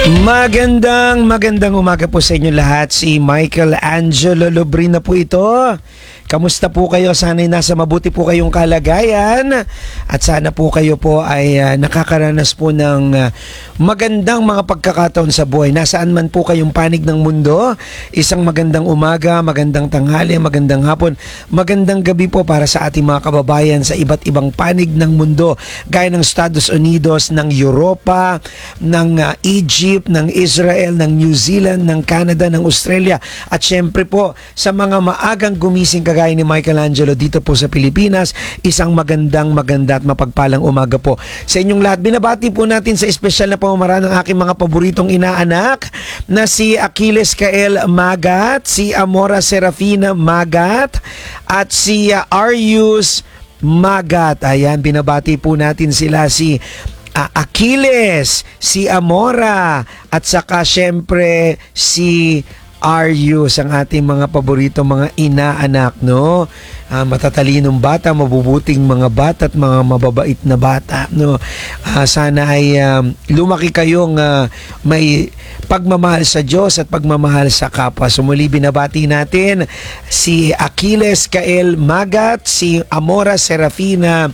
Magandang umaga po sa inyo lahat. Si Michael Angelo Lubrin na po ito. Kamusta po kayo? Sana'y nasa mabuti po kayong kalagayan at sana po kayo po ay nakakaranas po ng magandang mga pagkakataon sa buhay. Nasaan man po kayong panig ng mundo, isang magandang umaga, magandang tanghali, magandang hapon, magandang gabi po para sa ating mga kababayan sa iba't ibang panig ng mundo gaya ng Estados Unidos, ng Europa, ng Egypt, ng Israel, ng New Zealand, ng Canada, ng Australia at syempre po sa mga maagang gumising kagaya ni Michael Angelo dito po sa Pilipinas, isang maganda at mapagpalang umaga po sa inyong lahat. Binabati po natin sa espesyal na pamamaraan ng aking mga paboritong inaanak na si Achilles Kael Magat, si Amora Serafina Magat at si Arius Magat. Ayan, binabati po natin sila, si Achilles, si Amora at saka syempre si Arius, ang ating mga paborito mga inaanak, no? Matatalinong bata, mabubuting mga bata at mga mababait na bata, no? Sana ay lumaki kayong may pagmamahal sa Diyos at pagmamahal sa kapwa. So muli binabati natin si Achilles Kael Magat, si Amora Serafina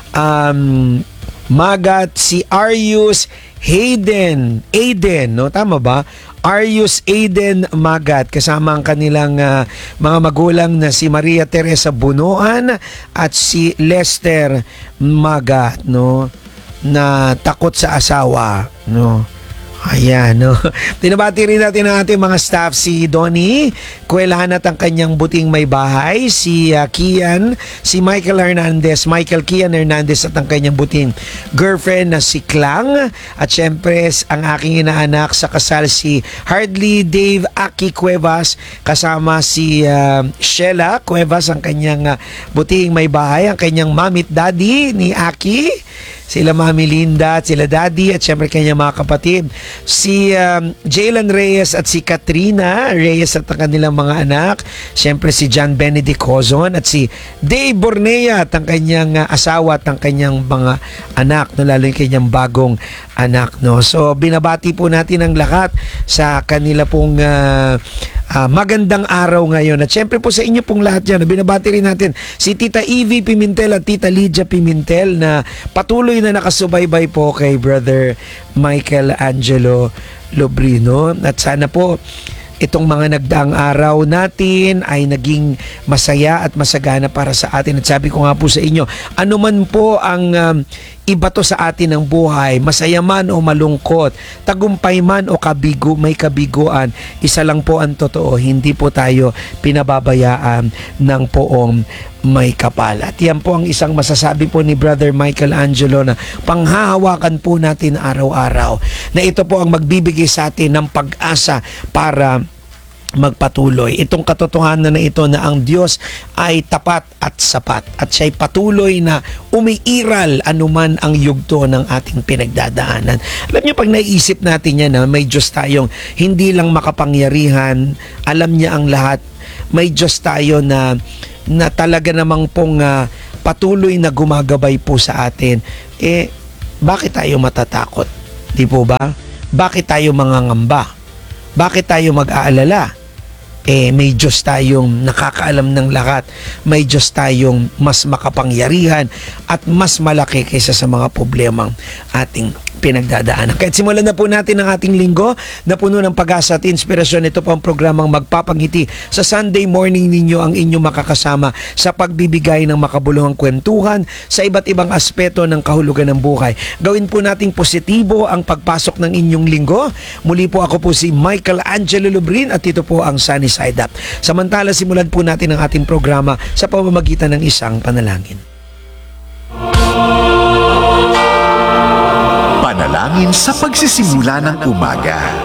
Magat, si Arius Aiden, no? Tama ba? Arius Aiden Magat, kasama ang kanilang mga magulang na si Maria Teresa Bunuan at si Lester Magat, no? Na takot sa asawa, no? Ayan, no? Tinabati rin natin ang ating mga staff, si Donnie Kuelahan at ang kanyang buting may bahay, si Kian, si Michael Kian Hernandez at ang kanyang buting girlfriend na si Klang, at syempre ang aking inaanak sa kasal, si Hardly Dave Aki Cuevas, kasama si Sheila Cuevas, ang kanyang buting may bahay, ang kanyang mamit daddy ni Aki, sila Mami Linda at sila Daddy at syempre kanyang mga kapatid, si Jalen Reyes at si Katrina Reyes at ang kanilang mga anak, syempre si John Benedict Hozon at si Dave Bornea at ang kanyang asawa at ang kanyang mga anak, no? Lalo yung kanyang bagong anak, no? So binabati po natin ang lahat sa kanila pong magandang araw ngayon. At syempre po sa inyo pong lahat dyan, binabati rin natin si Tita Evie Pimentel at Tita Lydia Pimentel na patuloy na nakasubaybay po kay Brother Michael Angelo Lubrino. At sana po itong mga nagdaang araw natin ay naging masaya at masagana para sa atin. At sabi ko nga po sa inyo, ano man po ang ibato sa atin ng buhay, masaya man o malungkot, tagumpay man o may kabiguan, isa lang po ang totoo, hindi po tayo pinababayaan ng poong may kapal. At yan po ang isang masasabi po ni Brother Michael Angelo na panghahawakan po natin araw-araw, na ito po ang magbibigay sa atin ng pag-asa para magpatuloy. Itong katotohanan na ito na ang Diyos ay tapat at sapat at siya'y patuloy na umiiral anuman ang yugto ng ating pinagdadaanan. Alam niyo, pag naisip natin yan na may Diyos tayong hindi lang makapangyarihan, alam niya ang lahat, may Diyos tayo na talaga namang pong patuloy na gumagabay po sa atin, bakit tayo matatakot? Di po ba? Bakit tayo mangangamba? Bakit tayo mag-aalala? May Diyos tayong nakakaalam ng lahat. May Diyos tayong mas makapangyarihan at mas malaki kaysa sa mga problemang ating pinagdadaanan. Kahit simulan na po natin ang ating linggo na puno ng pag-asa at inspirasyon. Ito po ang programang Magpapangiti. Sa Sunday morning ninyo ang inyong makakasama sa pagbibigay ng makabuluhang kwentuhan sa iba't ibang aspeto ng kahulugan ng buhay. Gawin po nating positibo ang pagpasok ng inyong linggo. Muli po ako po si Michael Angelo Lubrin at ito po ang Sunny Side Up. Samantala, simulan po natin ang ating programa sa pamamagitan ng isang panalangin. Panalangin sa pagsisimula ng umaga.